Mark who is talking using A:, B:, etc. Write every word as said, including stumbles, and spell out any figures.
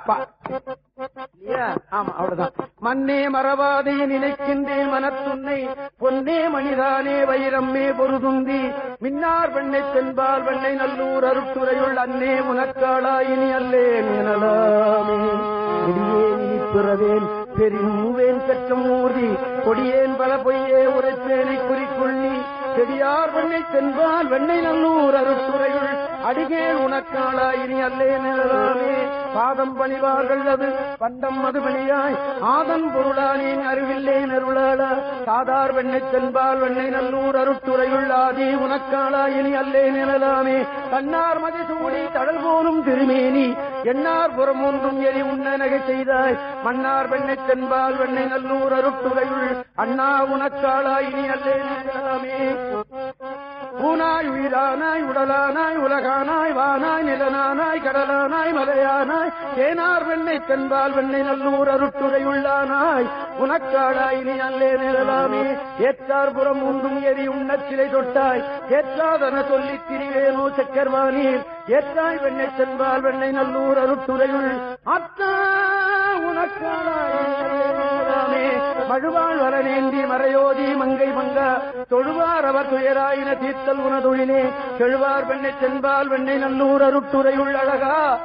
A: ஆமா அவ்வளவுதான். மண்ணே மறவாதே நினைக்கின்றேன் மனத்துன்னை பொன்னே மணிதானே வைரம்மே பொருதுந்தி மின்னார் வெண்ணை தென்பால் வெண்ணை நல்லூர் அருட்டுரையுள் அன்னே உனக்காளாயினி அல்லேன் எனலாமே. கொடியேன் இனி பிறவேன் பெருவேன் பெற்றம் ஊர்தி கொடியேன் பல பொய்யே உரைப்பேனை குறிக்கொள்ளி செடியார் வெண்ணை தென்பால் வெண்ணை நல்லூர் அருட்டுரையுள் அடிகேன் உனக்காளாயினி அல்லேன் எனலாமே. பாதம் பணிவார்கள் அது பண்டம் மதுபணியாய் ஆதன் பொருளானேன் அறிவில்லேன் அருளாளா சாதார் வெண்ணை தென்பால் வெண்ணை நல்லூர் அருட்டுரையுள் ஆதி உனக்காளா இனி அல்லேன் எனலாமே. தன்னார் மதிசூடி தடல் போலும் திருமேனி எண்ணார் புறம் ஒன்றும் எரி உண்ண நகை செய்தாய் மன்னார் வெண்ணை தென்பால் வெண்ணை நல்லூர் அருட்டுரையுள் அண்ணா உனக்காளா இனி அல்லேன் எனலாமே. ஊனாய் உயிரானாய் உடலானாய் உலகானாய் வானாய் நிலனானாய் கடலானாய் மலையானாய் தேனார் வெண்ணை தென்பால் வெண்ணை நல்லூர் அருட்டுரையுள்ளானாய் உனக்காடாய் நீ அல்லே நிழலாமே. ஏற்றார் புறம் ஒன்றும் எரி உண்ணச் சிலை தொட்டாய் ஏற்றாதன சொல்லித் திரிவேனோ சக்கர்வானீர் ஏற்றாய் வெண்ணை தென்பால் வெண்ணை நல்லூர் அருட்டுரையுள் அத்தா உனக்காடாய் மழுவாள் வரநேந்தி மறையோதி மங்கை மங்கா தொழுவார் அவர் துயராயின தீர்த்தல் உனதொழிலே செழுவார் வெண்ணை தென்பால் வெண்ணை நல்லூர் அருட்டுரையுள் அழகா